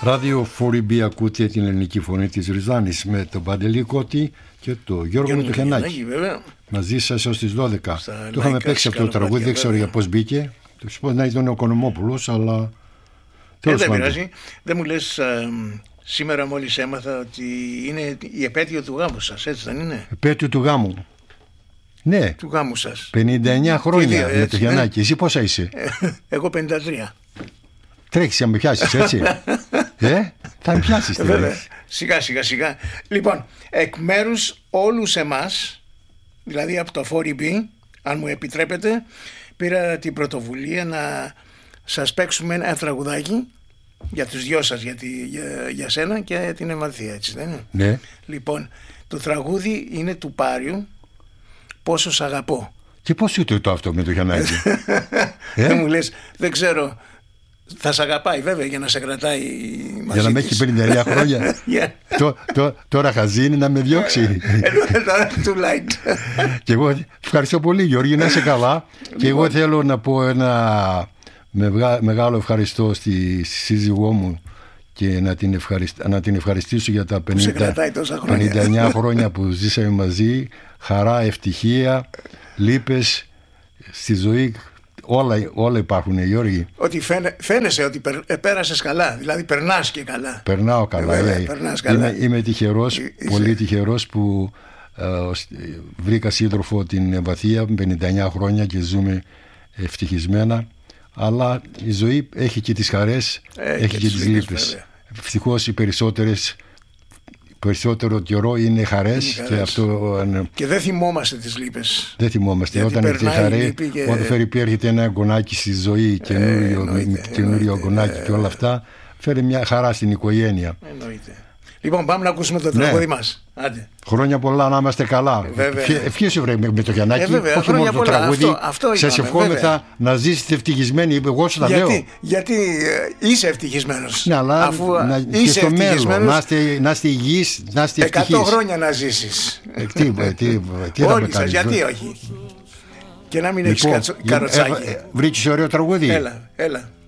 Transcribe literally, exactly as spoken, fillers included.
Ράδιο φορ μπι ακούτε την ελληνική φωνή της Ριζάνης με τον Παντελή Κώτη και τον Γιώργο Μητοχιανάκη. Μαζί σας έως τις δώδεκα. Στα το είχαμε παίξει αυτό το τραγούδι, δεν ξέρω για πώς μπήκε. Το suppose να ήταν ο Οικονομόπουλος, αλλά ε, δεν πειράζει. Δεν μου λες α, σήμερα μόλις έμαθα ότι είναι η επέτειο του γάμου σας, έτσι δεν είναι? Επέτειο του γάμου. Ναι. Του γάμου σας. πενήντα εννιά χρόνια με το Γιαννάκη. Εσύ πόσα είσαι? Εγώ πενήντα τρία. Τρέχεις να με πιάσεις, έτσι? ε, θα με πιάσεις. Βέβαια. Σιγά σιγά σιγά. Λοιπόν, εκ μέρους όλους εμάς, δηλαδή από το φορ μπι, αν μου επιτρέπετε, πήρα την πρωτοβουλία να σας παίξουμε ένα τραγουδάκι για τους δυο σας, για, τη, για, για σένα και την Εμαθία, έτσι δεν είναι? Ναι. Λοιπόν, το τραγούδι είναι του Πάριου, «Πόσο σ' αγαπώ». Και πώς ούτε το αυτό με το Γιαννάκη? ε? Δεν μου λες, δεν ξέρω. Θα σε αγαπάει βέβαια για να σε κρατάει μαζί. Για να με έχει πενήντα εννιά χρόνια. yeah. τω, τω, Τώρα χαζίνει να με διώξει. Τώρα too light. Και εγώ ευχαριστώ πολύ, Γιώργη, να είσαι καλά. Και εγώ θέλω να πω ένα μεγάλο ευχαριστώ στη σύζυγό μου και να την, ευχαριστ... να την ευχαριστήσω για τα πενήντα, πενήντα εννιά χρόνια που ζήσαμε μαζί. Χαρά, ευτυχία, λύπες στη ζωή. Όλα, όλα υπάρχουν, Γιώργη. Ότι φαίνε, φαίνεσαι ότι περ, ε, πέρασες καλά. Δηλαδή περνάς και καλά. Περνάω καλά, ε, βέβαια, περνάς καλά. Είμαι, είμαι τυχερός, Είσαι... πολύ τυχερός που ε, βρήκα σύντροφο την Εμβαθία πενήντα εννιά χρόνια και ζούμε ευτυχισμένα. Αλλά η ζωή έχει και τις χαρές, ε, έχει και, και τις λύπες. Ευτυχώς οι περισσότερες περισσότερο καιρό είναι χαρές, είναι χαρές. Και, αυτό, και δεν θυμόμαστε τις λύπες. Δεν θυμόμαστε. Γιατί όταν έρχεται χαρέ, και... όταν φέρει έρχεται ένα γονάκι στη ζωή, καινούριο ε, γονάκι ε, και όλα αυτά, φέρει μια χαρά στην οικογένεια. Εννοείται. Λοιπόν, πάμε να ακούσουμε το τραγούδι ναι. μας. Άντε. Χρόνια πολλά, να είμαστε καλά. Ευχαριστώ βρε με το Γιαννάκη. Ε, βέβαια, όχι μόνο το τραγούδι. Αυτό, αυτό σας ευχόμεθα να ζήσετε ευτυχισμένοι. Εγώ σου τα γιατί, λέω. Γιατί ε, είσαι ευτυχισμένος. Ναι, αλλά αφού να, είσαι και στο μέλλον. Να είστε, να είστε υγιείς, να είστε ευτυχείς. εκατό χρόνια να ζήσεις. Ε, τι, τι, τι όλοι σας, γιατί όχι. Και να μην έχεις καροτσάκι. Βρήκες ωραίο τραγούδι. Έλα, έλα.